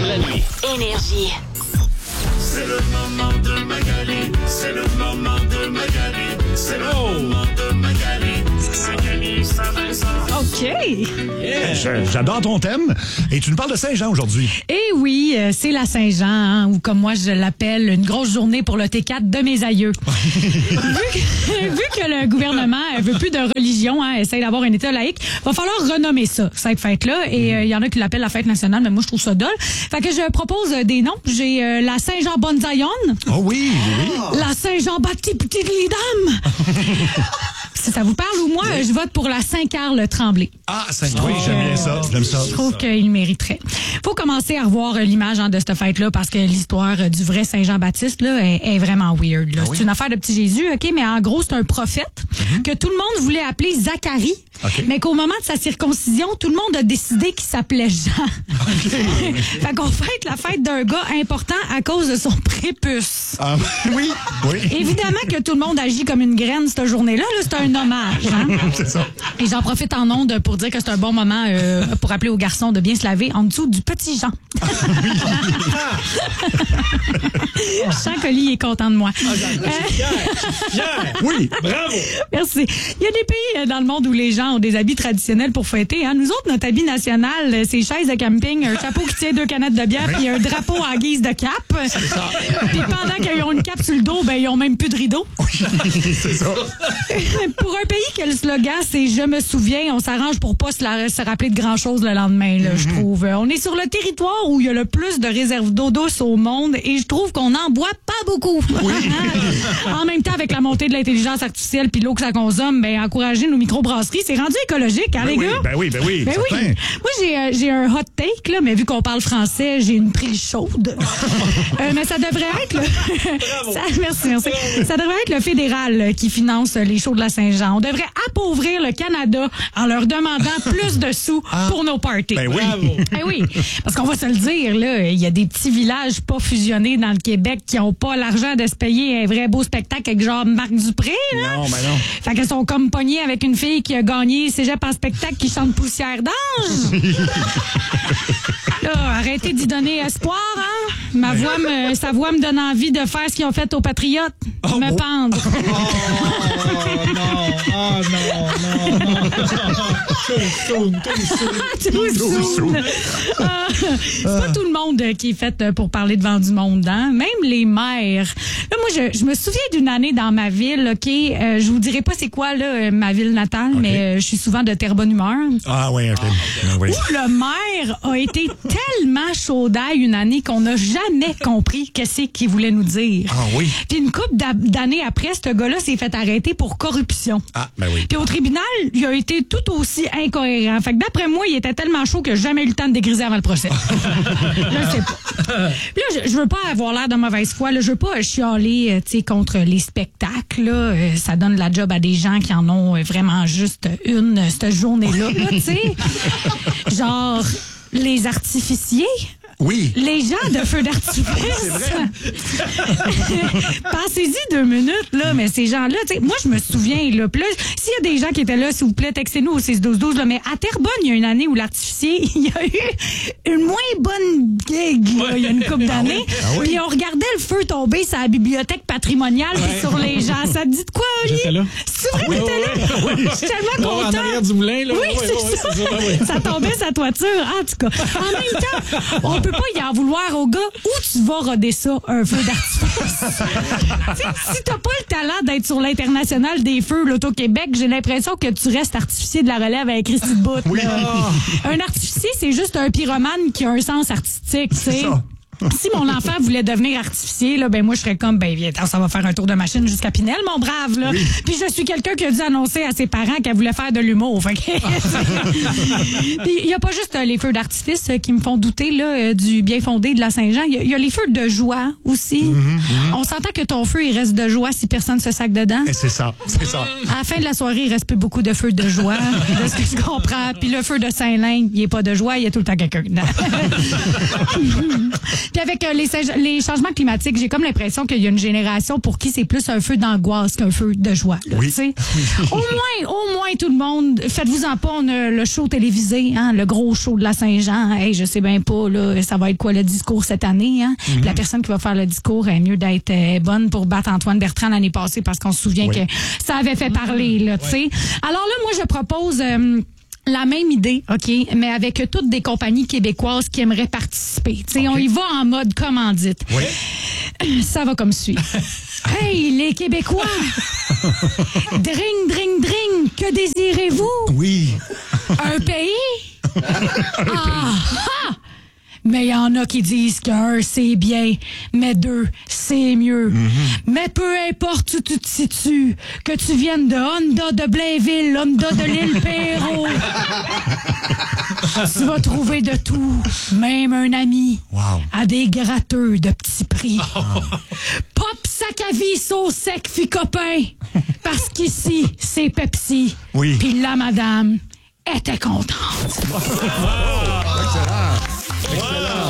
la nuit. Énergie. C'est le moment de Magali. C'est le moment de Magali. C'est le moment de Magali. Magali Saint-Vincent. OK. J'adore ton thème. Et tu nous parles de Saint-Jean aujourd'hui. Eh oui, c'est la Saint-Jean, hein, ou comme moi je l'appelle, une grosse journée pour le T4 de mes aïeux. vu que le gouvernement veut plus de religion, hein, essaye d'avoir un État laïque, va falloir renommer ça, cette fête-là. Et il y en a qui l'appellent la fête nationale, mais moi je trouve ça dole. Fait que je propose des noms. J'ai la Saint-Jean Bonne-Zion. Oh oui, oui. La Saint-Jean Baptiste-Petite-Lidam. Si ça vous parle ou moi, je vote pour la Saint-Carl Tremblay. Ah, oui, j'aime bien ça. J'aime ça. Je trouve qu'il mériterait. Faut commencer à revoir l'image de cette fête-là parce que l'histoire du vrai Saint-Jean-Baptiste là, est vraiment weird. Là. C'est une affaire de petit Jésus, OK, mais en gros, c'est un prophète que tout le monde voulait appeler Zacharie, mais qu'au moment de sa circoncision, tout le monde a décidé qu'il s'appelait Jean. Fait qu'on fête la fête d'un gars important à cause de son prépuce. Ah, oui, oui. Évidemment que tout le monde agit comme une graine cette journée-là. Là, c'est un hommage. Hein? C'est ça. Et j'en profite en ondes pour dire que c'est un bon moment pour rappeler aux garçons de bien se laver en dessous du petit Jean. Jean Colli est content de moi. Je suis fier. Oui. Bravo. Merci. Il y a des pays dans le monde où les gens ont des habits traditionnels pour fêter. Hein? Nous autres, notre habit national, c'est chaise de camping, un chapeau qui tient 2 canettes de bière, puis un drapeau en guise de cap. Puis pendant qu'ils ont une cape sur le dos, ben ils ont même plus de rideau. C'est ça. Pour un pays que le slogan c'est « Je me souviens », on s'arrange pour pas se rappeler de grand-chose le lendemain, là, je trouve. On est sur le territoire où il y a le plus de réserves d'eau douce au monde et je trouve qu'on n'en boit pas beaucoup. Oui. En même temps, avec la montée de l'intelligence artificielle puis l'eau que ça consomme, ben encourager nos microbrasseries, c'est rendu écologique, hein, les gars? Ben oui. Moi, j'ai un hot take, là, mais vu qu'on parle français, j'ai une prise chaude. Mais ça devrait être... Merci. Ça devrait être le fédéral qui finance les shows de la Saint-Jean. On devrait appauvrir le Canada en leur demandant plus de sous pour nos parties. Ben oui. Ben oui, parce qu'on va se le dire, là, il y a des petits villages pas fusionnés dans le Québec qui ont pas l'argent de se payer un vrai beau spectacle avec genre Marc Dupré. Là. Non, ben non. Fait qu'elles sont comme pognées avec une fille qui a gagné Cégep en spectacle qui chante Poussière d'ange. Là, arrêtez d'y donner espoir, hein? Sa voix me donne envie de faire ce qu'ils ont fait aux Patriotes. Me pendre. Too soon. C'est pas tout le monde qui est fait pour parler devant du monde, hein? Même les maires. Là, moi, je me souviens d'une année dans ma ville, OK? Je vous dirai pas c'est quoi, là, ma ville natale, mais je suis souvent de Terrebonne humeur. Ah oui, OK. Oui. Où le maire a été tellement chaud d'ail une année qu'on n'a jamais compris qu'est-ce qu'il voulait nous dire. Ah oui. Puis une couple d'années après, ce gars-là s'est fait arrêter pour corruption. Ah, ben oui. Puis au tribunal, il a été tout aussi incohérent. Fait que d'après moi, il était tellement chaud que j'ai jamais eu le temps de dégriser avant le procès. Je sais pas. Puis là, je veux pas avoir l'air de mauvaise foi. Là. Je veux pas chialer contre les spectacles. Là. Ça donne la job à des gens qui en ont vraiment juste une cette journée-là. Là, tu sais. Genre les artificiers. Oui. Les gens de feu d'artifice. C'est vrai. Pensez-y 2 minutes, là, mais ces gens-là, tu sais, moi, je me souviens, là, puis là, s'il y a des gens qui étaient là, s'il vous plaît, textez-nous au 6-12-12, là, mais à Terrebonne, il y a une année où l'artificier, il y a eu une moins bonne gig, là, il y a une couple d'années. Puis on regardait le feu tomber sur la bibliothèque patrimoniale puis sur les gens. Ça te dit de quoi, Oli? J'étais là. C'est vrai que t'étais là? Je suis tellement En content. arrière du moulin, là. Oui, c'est ça. Ça tombait sa toiture, en tout cas. En même temps, on peut pas y en vouloir au gars où tu vas roder ça, un feu d'artifice. Si t'as pas le talent d'être sur l'international des feux, l'Auto-Québec, j'ai l'impression que tu restes artificier de la relève avec Christy de Bout. Oui. Un artificier, c'est juste un pyromane qui a un sens artistique, tu sais. Si mon enfant voulait devenir artificier, là, ben moi je serais comme viens, ça va faire un tour de machine jusqu'à Pinel, mon brave là. Oui. Puis je suis quelqu'un qui a dû annoncer à ses parents qu'elle voulait faire de l'humour. Fait que il y a pas juste les feux d'artifice qui me font douter là du bien fondé de la Saint-Jean. Il y a les feux de joie aussi. On s'entend que ton feu il reste de joie si personne se sac dedans. Et c'est ça. À la fin de la soirée, il reste plus beaucoup de feux de joie, de ce que je comprends. Puis le feu de Saint-Lin, il est pas de joie, il y a tout le temps quelqu'un dedans. Puis avec les changements climatiques, j'ai comme l'impression qu'il y a une génération pour qui c'est plus un feu d'angoisse qu'un feu de joie. Là, Oui. Au moins, tout le monde, faites-vous-en pas, on a le show télévisé, hein, le gros show de la Saint-Jean. Hey, je sais bien pas, là, ça va être quoi le discours cette année. Hein? Puis la personne qui va faire le discours est mieux d'être bonne pour battre Antoine Bertrand l'année passée parce qu'on se souvient que ça avait fait parler. Là, t'sais. Alors là, moi, je propose... la même idée, OK, mais avec toutes des compagnies québécoises qui aimeraient participer. Okay. On y va en mode commandite. Oui. Ça va comme suit. Hey, les Québécois! Dring, dring, dring! Que désirez-vous? Oui. Un pays? Ah! Mais il y en a qui disent qu'un, c'est bien, mais deux, c'est mieux. Mais peu importe où tu te situes, que tu viennes de Honda de Blainville, Honda de l'île Perrault, tu vas trouver de tout, même un ami, à des gratteux de petits prix. Pop sac à vis, sauce sec, fi copain, parce qu'ici, c'est Pepsi. Oui. Puis la madame était contente. Excellent.